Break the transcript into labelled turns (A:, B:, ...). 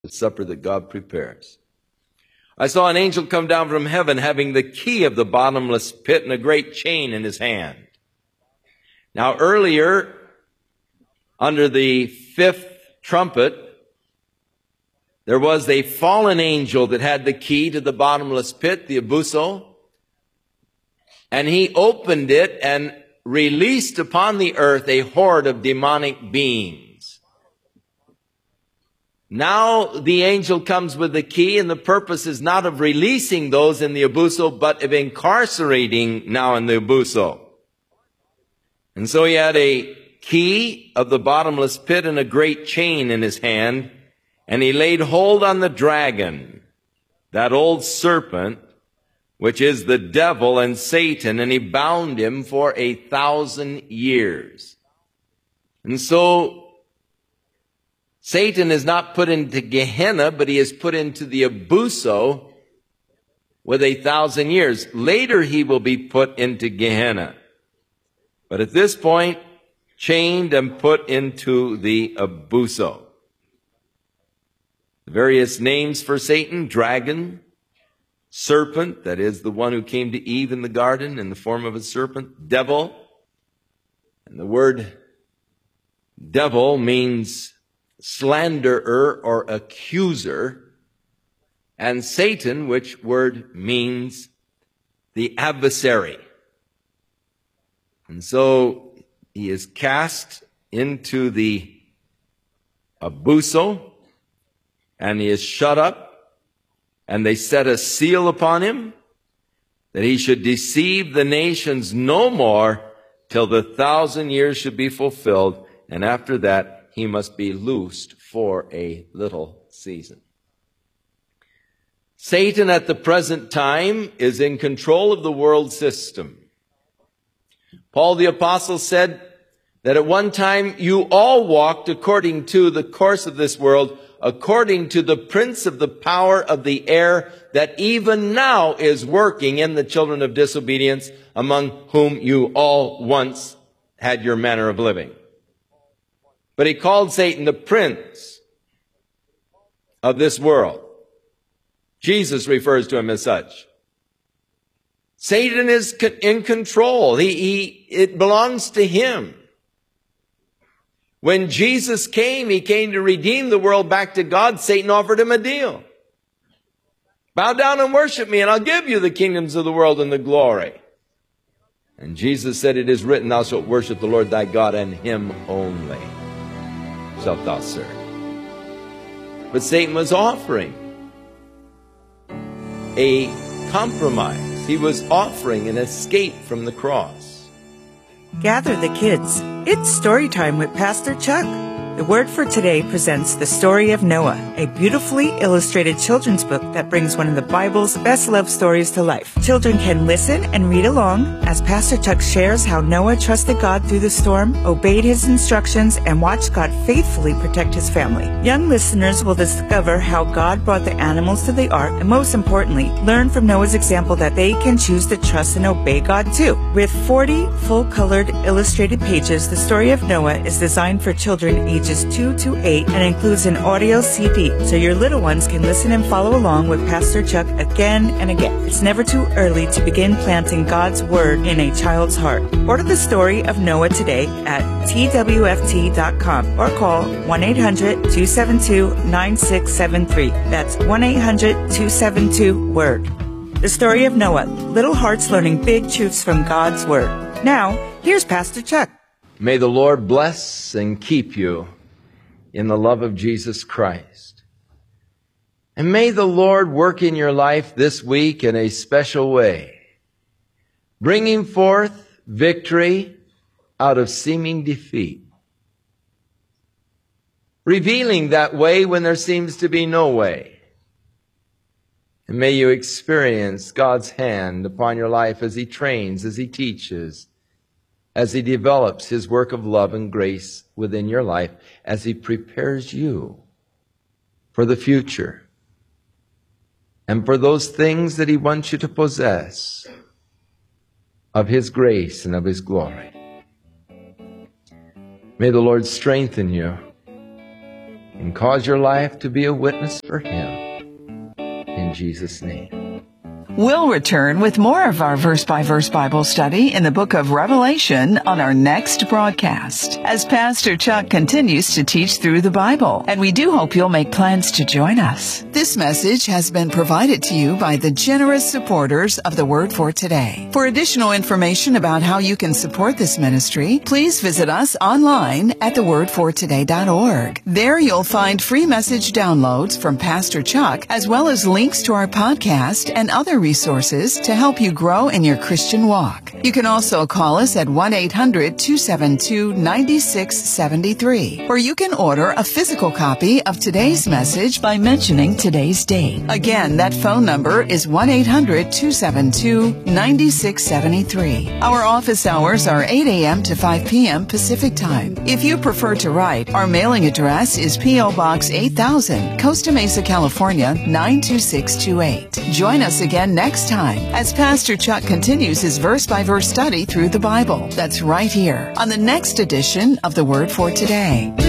A: the supper that God prepares. I saw an angel come down from heaven having the key of the bottomless pit and a great chain in his hand. Now earlier, under the fifth trumpet, there was a fallen angel that had the key to the bottomless pit, the abuso, and he opened it and released upon the earth a horde of demonic beings. Now the angel comes with the key, and the purpose is not of releasing those in the abuso, but of incarcerating now in the abuso. And so he had a key of the bottomless pit and a great chain in his hand, and he laid hold on the dragon, that old serpent, which is the devil and Satan, and he bound him for 1,000 years. And so Satan is not put into Gehenna, but he is put into the abuso with 1,000 years. Later he will be put into Gehenna. But at this point, chained and put into the abuso. The various names for Satan: dragon, serpent, that is the one who came to Eve in the garden in the form of a serpent, devil. And the word devil means slanderer or accuser, and Satan, which word means the adversary. And so he is cast into the abuso, and he is shut up, and they set a seal upon him, that he should deceive the nations no more till the 1,000 years should be fulfilled, and after that he must be loosed for a little season. Satan at the present time is in control of the world system. Paul the Apostle said that at one time you all walked according to the course of this world, according to the prince of the power of the air that even now is working in the children of disobedience, among whom you all once had your manner of living. But he called Satan the prince of this world. Jesus refers to him as such. Satan is in control. It belongs to him. When Jesus came, he came to redeem the world back to God. Satan offered him a deal. Bow down and worship me, and I'll give you the kingdoms of the world and the glory. And Jesus said, it is written, thou shalt worship the Lord thy God, and him only shalt thou serve. But Satan was offering a compromise. He was offering an escape from the cross.
B: Gather the kids. It's story time with Pastor Chuck. The Word for Today presents The Story of Noah, a beautifully illustrated children's book that brings one of the Bible's best love stories to life. Children can listen and read along as Pastor Chuck shares how Noah trusted God through the storm, obeyed his instructions, and watched God faithfully protect his family. Young listeners will discover how God brought the animals to the ark, and most importantly, learn from Noah's example that they can choose to trust and obey God too. With 40 full-colored illustrated pages, The Story of Noah is designed for children ages 2 to 8 and includes an audio CD, so your little ones can listen and follow along with Pastor Chuck again and again. It's never too early to begin planting God's Word in a child's heart. Order The Story of Noah today at twft.com or call 1-800-272-9673. That's 1-800-272-WORD. The Story of Noah, little hearts learning big truths from God's Word. Now, here's Pastor Chuck.
A: May the Lord bless and keep you in the love of Jesus Christ. And may the Lord work in your life this week in a special way, bringing forth victory out of seeming defeat, revealing that way when there seems to be no way. And may you experience God's hand upon your life as He trains, as He teaches, as He develops His work of love and grace within your life, as He prepares you for the future and for those things that He wants you to possess of His grace and of His glory. May the Lord strengthen you and cause your life to be a witness for Him. In Jesus' name.
B: We'll return with more of our verse-by-verse Bible study in the book of Revelation on our next broadcast, as Pastor Chuck continues to teach through the Bible, and we do hope you'll make plans to join us. This message has been provided to you by the generous supporters of the Word for Today. For additional information about how you can support this ministry, please visit us online at thewordfortoday.org. There you'll find free message downloads from Pastor Chuck, as well as links to our podcast and other resources to help you grow in your Christian walk. You can also call us at 1-800-272-9673, or you can order a physical copy of today's message by mentioning today's date. Again, that phone number is 1-800-272-9673. Our office hours are 8 a.m. to 5 p.m. Pacific Time. If you prefer to write, our mailing address is P.O. Box 8000, Costa Mesa, California, 92628. Join us again next time as Pastor Chuck continues his verse-by-verse study through the Bible. That's right here on the next edition of The Word for Today.